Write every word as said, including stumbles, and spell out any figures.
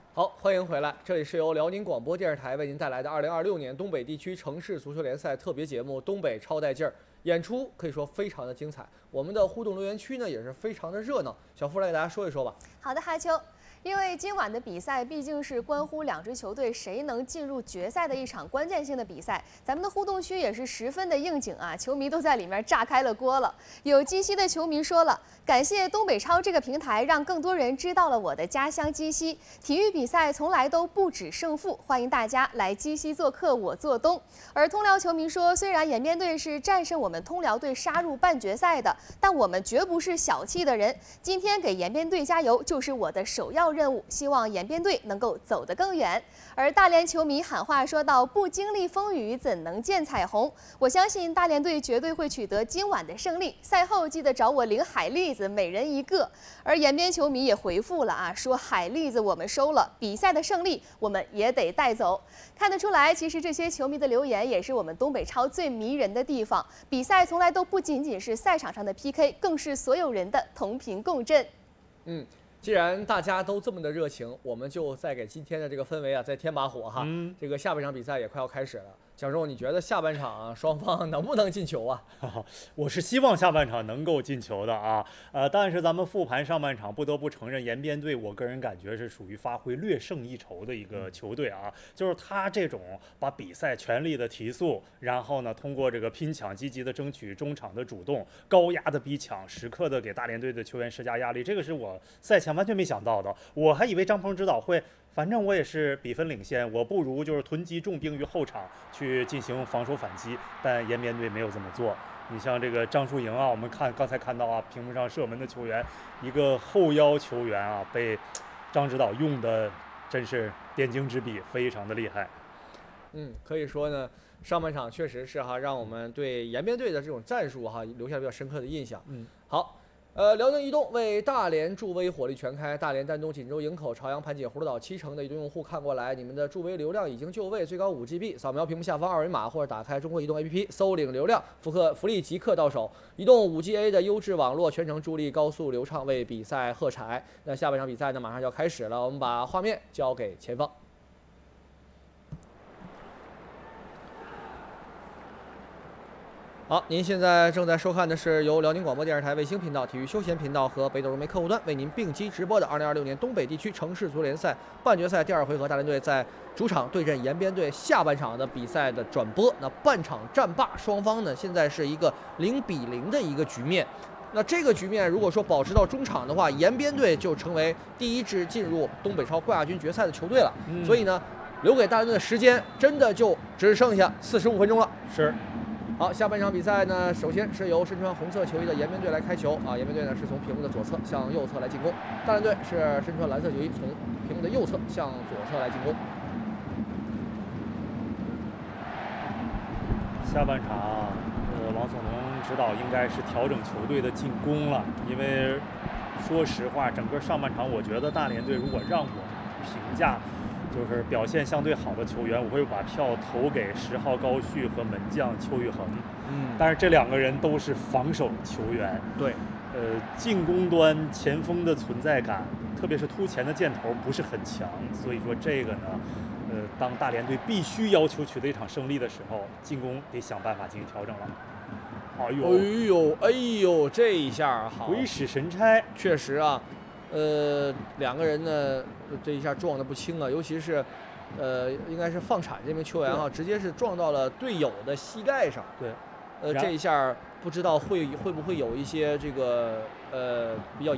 好，欢迎回来，这里是由辽宁广播电视台为您带来的二零二六年东北地区城市足球联赛特别节目《东北超带劲儿》。演出可以说非常的精彩，我们的互动留言区呢也是非常的热闹。小付来给大家说一说吧。 好的，哈秋。因为今晚的比赛毕竟是关乎两支球队谁能进入决赛的一场关键性的比赛，咱们的互动区也是十分的应景啊，球迷都在里面炸开了锅了。有鸡西的球迷说了，感谢东北超这个平台，让更多人知道了我的家乡鸡西。体育比赛从来都不止胜负，欢迎大家来鸡西做客，我做东。而通辽球迷说，虽然延边队是战胜我们通辽队杀入半决赛的，但我们绝不是小气的人。今天给延边队加油就是我的首要任务，希望延边队能够走得更远。而大连球迷喊话说到：“不经历风雨，怎能见彩虹？”我相信大连队绝对会取得今晚的胜利。赛后记得找我领海蛎子，每人一个。而延边球迷也回复了啊，说海蛎子我们收了，比赛的胜利我们也得带走。看得出来，其实这些球迷的留言也是我们东北超最迷人的地方。比赛从来都不仅仅是赛场上的 P K， 更是所有人的同频共振。 嗯。既然大家都这么的热情，我们就再给今天的这个氛围啊再添把火哈。嗯、这个下半场比赛也快要开始了，蒋仲，你觉得下半场双方能不能进球啊？ 我是希望下半场能够进球的啊。呃，但是咱们复盘上半场，不得不承认延边队，我个人感觉是属于发挥略胜一筹的一个球队啊。就是他这种把比赛全力的提速，然后呢，通过这个拼抢，积极的争取中场的主动，高压的逼抢，时刻的给大连队的球员施加压力，这个是我赛前完全没想到的。我还以为张鹏指导会，反正我也是比分领先，我不如就是囤积重兵于后场去进行防守反击，但延边队没有这么做。你像这个张树营啊，我们看刚才看到啊，屏幕上射门的球员，一个后腰球员啊，被张指导用的真是点睛之笔，非常的厉害。 嗯，可以说呢，上半场确实是哈，让我们对延边队的这种战术哈留下比较深刻的印象。嗯，好。呃，辽宁移动为大连助威火力全开，大连、丹东、锦州、营口、朝阳、盘锦、葫芦岛七成的移动用户看过来，你们的助威流量已经就位，最高五 G B， 扫描屏幕下方二维码或者打开中国移动 A P P 搜领流量，复刻福利即刻到手。移动 五 G A 的优质网络全程助力高速流畅，为比赛喝彩。那下半场比赛呢，马上就要开始了，我们把画面交给前方。好，您现在正在收看的是由辽宁广播电视台卫星频道、体育休闲频道和北斗融媒客户端为您并机直播的二零二六年东北地区城市足联赛半决赛第二回合，大连队在主场对阵延边队下半场的比赛的转播。那半场战罢，双方呢现在是一个零比零的一个局面。那这个局面如果说保持到中场的话，延边队就成为第一支进入东北超冠亚军决赛的球队了。嗯、所以呢，留给大连队的时间真的就只剩下四十五分钟了。 是。 好，下半场比赛呢，首先是由身穿红色球衣的延边队来开球啊。延边队呢是从屏幕的左侧向右侧来进攻，大连队是身穿蓝色球衣，从屏幕的右侧向左侧来进攻。 下半场，呃，王总龙指导应该是调整球队的进攻了，因为说实话，整个上半场我觉得大连队如果让我评价。就是表现相对好的球员，我会把票投给十号高旭和门将邱宇恒。嗯，但是这两个人都是防守球员。 对， 呃，进攻端前锋的存在感，特别是突前的箭头不是很强，所以说这个呢，呃，当大连队必须要求取得一场胜利的时候，进攻得想办法进行调整了。 哎呦，哎呦，哎呦，这一下好， 鬼使神差， 确实啊。呃，两个人呢，这一下撞得不轻啊，尤其是，呃，应该是放铲这名球员啊，直接是撞到了队友的膝盖上。 对， 呃，这一下不知道会会不会有一些这个呃比较。